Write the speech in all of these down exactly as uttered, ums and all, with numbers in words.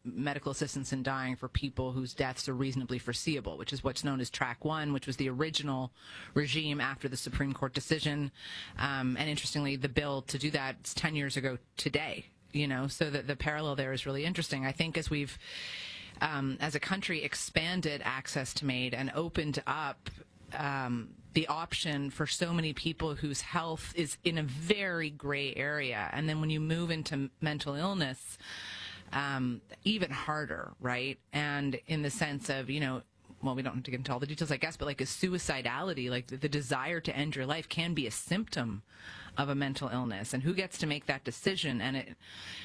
medical assistance in dying for people whose deaths are reasonably foreseeable, which is what's known as Track One, which was the original regime after the Supreme Court decision. Um, and interestingly, the bill to do that is ten years ago today. You know, so that the parallel there is really interesting. I think as we've, um, as a country, expanded access to MAID and opened up um, the option for so many people whose health is in a very gray area, and then when you move into mental illness, um, even harder, right? And in the sense of, you know, well, we don't have to get into all the details, I guess, but like a suicidality, like the, the desire to end your life can be a symptom of a mental illness. And who gets to make that decision? And it,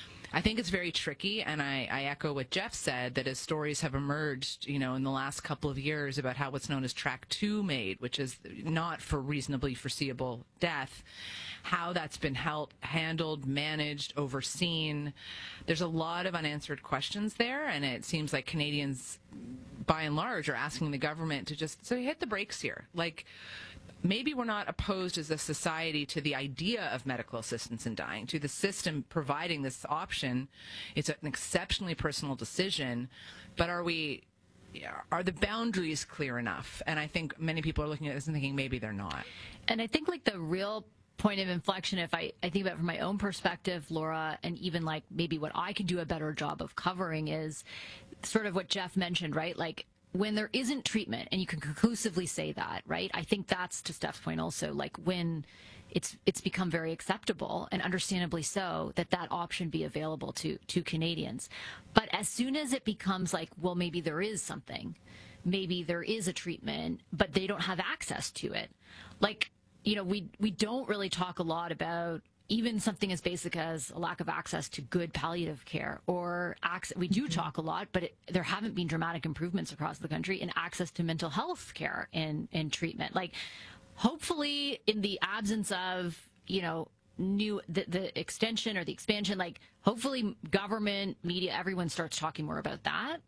I think it's very tricky, and I, I echo what Jeff said, that as stories have emerged, you know, in the last couple of years about how what's known as Track Two MAID, which is not for reasonably foreseeable death, how that's been held, handled, managed, overseen. There's a lot of unanswered questions there, and it seems like Canadians, by and large, are asking the government to just say, hit the brakes here. Like, maybe we're not opposed as a society to the idea of medical assistance in dying, to the system providing this option. It's an exceptionally personal decision, but are we, are the boundaries clear enough? And I think many people are looking at this and thinking maybe they're not. And I think like the real point of inflection, if I, I think about it from my own perspective, Laura, and even like maybe what I could do a better job of covering is sort of what Jeff mentioned, right? Like, when there isn't treatment, and you can conclusively say that, right? I think that's, to Steph's point also, like when it's it's become very acceptable, and understandably so, that that option be available to, to Canadians. But as soon as it becomes like, well, maybe there is something, maybe there is a treatment, but they don't have access to it. Like, you know, we, we don't really talk a lot about even something as basic as a lack of access to good palliative care, or access, we do talk a lot, but it, there haven't been dramatic improvements across the country in access to mental health care and, and treatment. Like, hopefully in the absence of, you know, new, the, the extension or the expansion, like hopefully government, media, everyone starts talking more about that.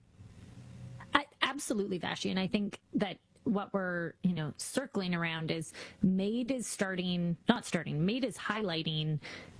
I, absolutely, Vashi. And I think that what we're, you know, circling around is MAID is starting, not starting, MAID is highlighting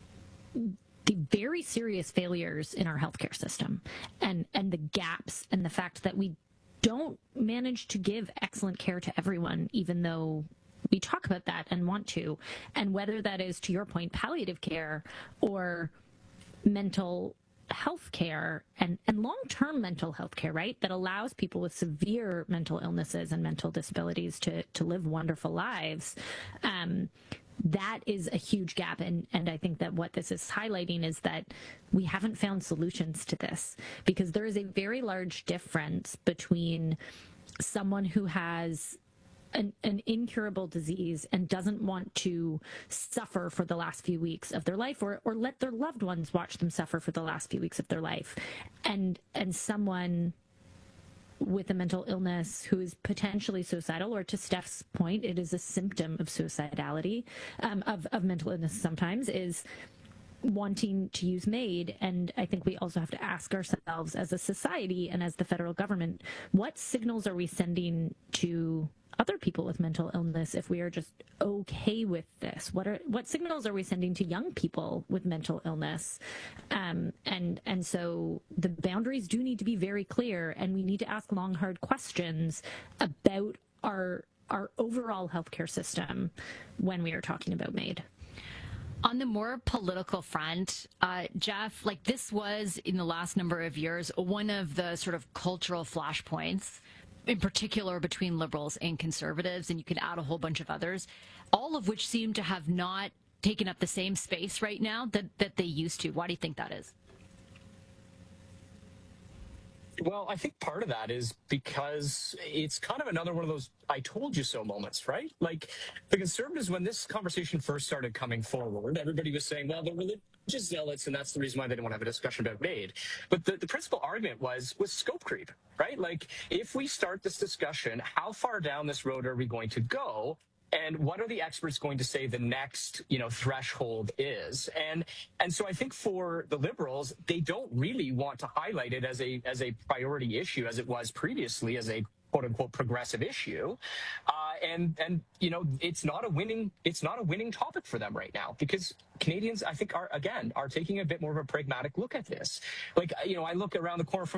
the very serious failures in our healthcare system, and, and the gaps, and the fact that we don't manage to give excellent care to everyone, even though we talk about that and want to. And whether that is, to your point, palliative care or mental health care and, and long-term mental health care, right, that allows people with severe mental illnesses and mental disabilities to, to live wonderful lives, um, that is a huge gap. And, and I think that what this is highlighting is that we haven't found solutions to this, because there is a very large difference between someone who has An, an incurable disease and doesn't want to suffer for the last few weeks of their life, or, or let their loved ones watch them suffer for the last few weeks of their life, and and someone with a mental illness who is potentially suicidal, or to Steph's point, it is a symptom of suicidality, um, of, of mental illness sometimes, is wanting to use MAID. And I think we also have to ask ourselves as a society and as the federal government, what signals are we sending to other people with mental illness if we are just okay with this? What are what signals are we sending to young people with mental illness? Um, and and so the boundaries do need to be very clear, and we need to ask long, hard questions about our our overall healthcare system when we are talking about MAID. On the more political front, uh, Jeff, like this was in the last number of years one of the sort of cultural flashpoints, in particular between Liberals and Conservatives, and you could add a whole bunch of others, all of which seem to have not taken up the same space right now that, that they used to. Why do you think that is? Well, I think part of that is because it's kind of another one of those I told you so moments, right? Like the Conservatives, when this conversation first started coming forward, everybody was saying, well, they're religious zealots, and that's the reason why they didn't want to have a discussion about MAID. But the, the principal argument was, was scope creep, right? Like if we start this discussion, how far down this road are we going to go? And what are the experts going to say the next, you know, threshold is? And and so I think for the Liberals, they don't really want to highlight it as a as a priority issue as it was previously, as a quote unquote progressive issue. Uh, and and you know, it's not a winning it's not a winning topic for them right now, because Canadians, I think, are again are taking a bit more of a pragmatic look at this. Like, you know, I look around the corner from